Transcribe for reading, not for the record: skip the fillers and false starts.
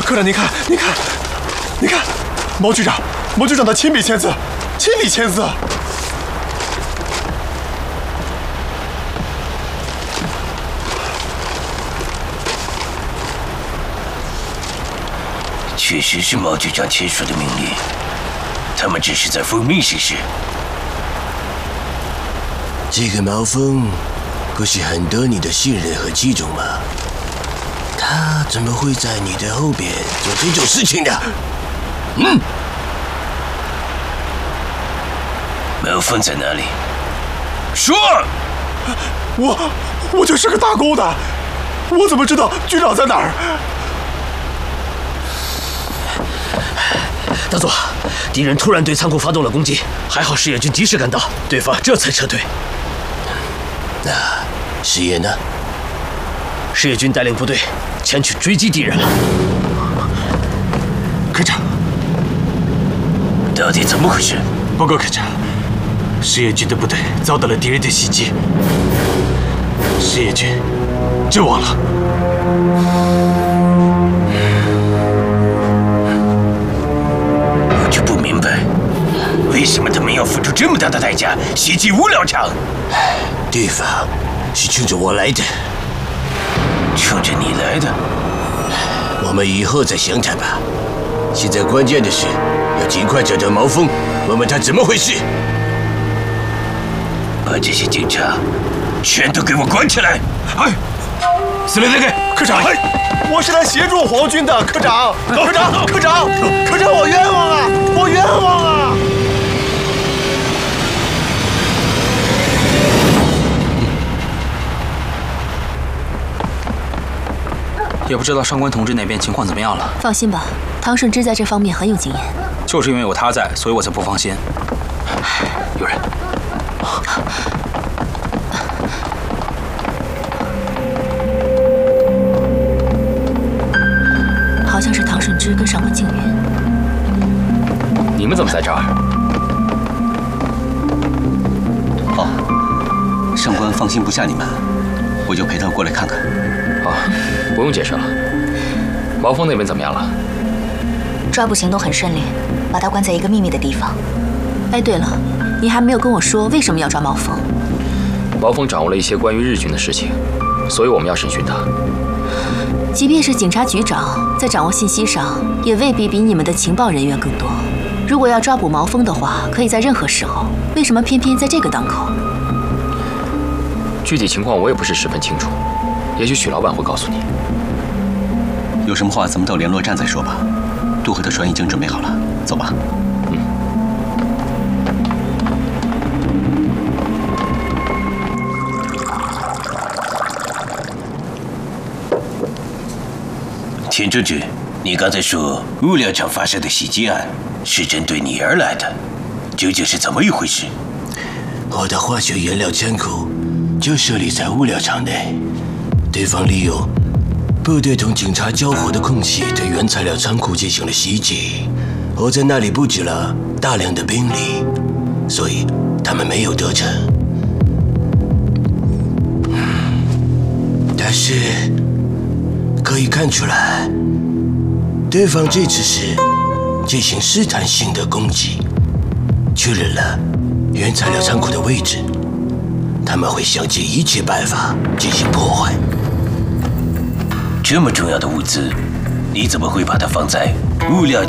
科长，您看，毛局长他亲笔签字， 确实是毛局长签署的命令，他们只是在奉命行事。 这个毛峰不是很得你的信任和器重吗？他怎么会在你的后边做这种事情的？ 毛峰在哪里？说！ 我就是个打工的，我怎么知道局长在哪儿？ 大佐，敌人突然对仓库发动了攻击，还好矢野军及时赶到，对方这才撤退。 那矢野呢？ 矢野军带领部队前去追击敌人了。 科长， 到底怎么回事？ 报告科长，矢野军的部队遭到了敌人的袭击，矢野军阵亡了。 我就不明白，为什么他们要付出这么大的代价袭击无聊场？ 对方是冲着我来的， 冲着你来的。 我们以后再详谈吧。现在关键的是要尽快找到毛峰，问问他怎么回事。 把这些警察全都给我关起来！ 哎，司令，科长，我是来协助皇军的，科长，我冤枉啊！ 也不知道上官同志那边情况怎么样了。 放心吧，汤顺之在这方面很有经验。 就是因为有他在，所以我才不放心。有人。 好像是汤顺之跟上官静云。 你们怎么在这儿？ 上官放心不下你们，我就陪他过来看看。 不用解释了。毛峰那边怎么样了？ 抓捕行动很顺利，把他关在一个秘密的地方。哎，对了，你还没有跟我说为什么要抓毛峰。 毛峰掌握了一些关于日军的事情，所以我们要审讯他。 即便是警察局长，在掌握信息上也未必比你们的情报人员更多。如果要抓捕毛峰的话，可以在任何时候，为什么偏偏在这个档口？ 具体情况我也不是十分清楚，也许许老板会告诉你。 有什么话咱们到联络站再说吧。渡河的船已经准备好了，走吧。 田中局，你刚才说物料厂发生的袭击案是针对你而来的，究竟是怎么一回事？ 我的化学原料仓库就设立在物料厂内，对方利用部队同警察交火的空隙，对原材料仓库进行了袭击。我在那里布置了大量的兵力，所以他们没有得逞。但是可以看出来，对方这次是进行试探性的攻击，确认了原材料仓库的位置，他们会想尽一切办法进行破坏。 这么重要的物资，你怎么会把它放在物料